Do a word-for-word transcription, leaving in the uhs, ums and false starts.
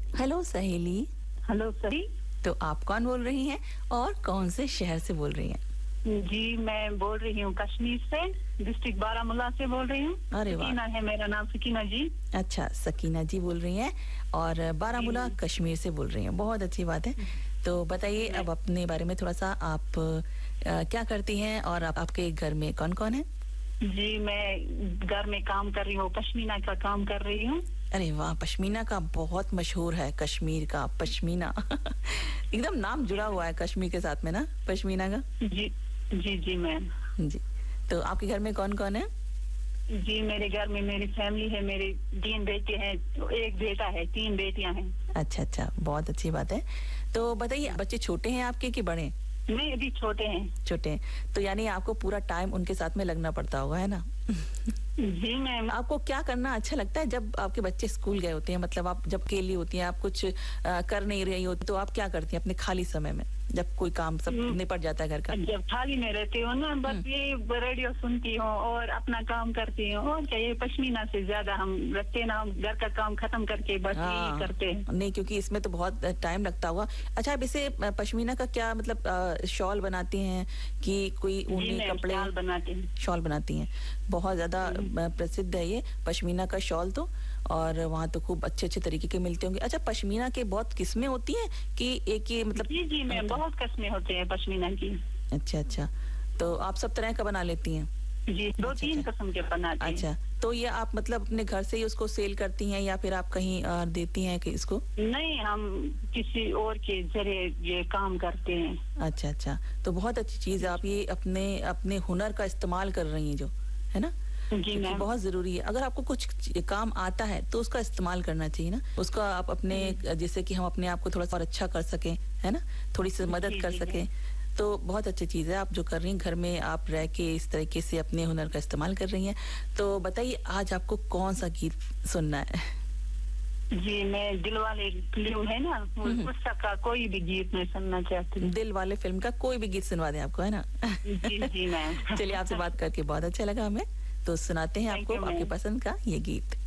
Hello सहेली। Hello सही। तो आप कौन बोल रही हैं और कौन से शहर से बोल रही हैं? जी मैं बोल रही हूँ कश्मीर से, डिस्ट्रिक्ट बारामूला से बोल रही हूँ। अरे वाह। सकीना है मेरा नाम, सकीना जी। अच्छा, सकीना जी बोल रही हैं और बारामूला कश्मीर से बोल रही हैं। बहुत अच्छी बात है। तो बताइए अब अपने बारे में थोड़ा सा, आप आ, क्या करती हैं और आप, आपके घर में कौन कौन है? जी मैं घर में काम कर रही हूँ, पश्मीना का काम कर रही हूँ। अरे वाह, पश्मीना का बहुत मशहूर है, कश्मीर का पश्मीना। एकदम नाम जुड़ा हुआ है कश्मीर के साथ में ना, पश्मीना का। जी जी जी मैम। जी, तो आपके घर में कौन कौन है? जी मेरे घर में मेरी फैमिली है, मेरे तीन बेटे हैं, एक बेटा है, तीन बेटियां हैं। अच्छा अच्छा, बहुत अच्छी बात है। तो बताइए, बच्चे छोटे हैं आपके कि बड़े? नहीं अभी छोटे हैं। छोटे हैं, तो यानी आपको पूरा टाइम उनके साथ में लगना पड़ता होगा, है ना? जी मैम। आपको क्या करना अच्छा लगता है जब आपके बच्चे स्कूल गए होते हैं? मतलब आप जब अकेली होती हैं, आप कुछ आ, कर नहीं रही होती, तो आप क्या करती हैं अपने खाली समय में जब कोई काम सब निपट जाता है घर का? जब खाली में रहती हूँ ना, बस ये रेडियो सुनती हूँ और अपना काम करती हूँ। और क्या, ये पश्मीना से ज्यादा हम रखते ना, हम घर का काम खत्म करके बस यही करते हैं। नहीं, क्योंकि इसमें तो बहुत टाइम लगता होगा। अच्छा, आप इसे पश्मीना का क्या मतलब शॉल बनाती हैं कि कोई ऊनी कपड़े? शॉल बनाती हैं। शॉल बनाती हैं, बहुत ज्यादा प्रसिद्ध है ये पश्मीना का शॉल तो, और वहाँ तो खूब अच्छे अच्छे तरीके के मिलते होंगे। अच्छा, पश्मीना के बहुत किस्में होती हैं कि एक ही मतलब? जी जी मैम, बहुत किस्में होते हैं पश्मीना की। अच्छा अच्छा, तो आप सब तरह का बना लेती हैं? जी, दो अच्छा, तीन अच्छा। किस्म के बनाते हैं। अच्छा, तो ये आप मतलब अपने घर से ही उसको सेल करती हैं या फिर आप कहीं आ, देती हैं कि इसको? नहीं, हम किसी और के जरिए ये काम करते हैं। अच्छा अच्छा, तो बहुत अच्छी चीज है, आप ये अपने अपने हुनर का इस्तेमाल कर रही हैं जो, है ना? जी मैम। बहुत जरूरी है, अगर आपको कुछ काम आता है तो उसका इस्तेमाल करना चाहिए ना, उसका आप अपने, जैसे कि हम अपने आप को थोड़ा सा और अच्छा कर सकें, है ना, थोड़ी सी मदद कर सकें, तो बहुत अच्छी चीज है आप जो कर रही हैं। घर में आप रह के इस तरीके से अपने हुनर का इस्तेमाल कर रही हैं। तो बताइए, आज आपको कौन सा गीत सुनना है? जी मैं दिल वाले फिल्म है ना, उसका कोई भी गीत मैं सुनना चाहती हूँ। दिल वाले फिल्म का कोई भी गीत सुनवा दें आपको, है ना? जी जी मैम। चलिए, आपसे बात करके बहुत अच्छा लगा हमें, तो सुनाते हैं आपको आपके पसंद का ये गीत।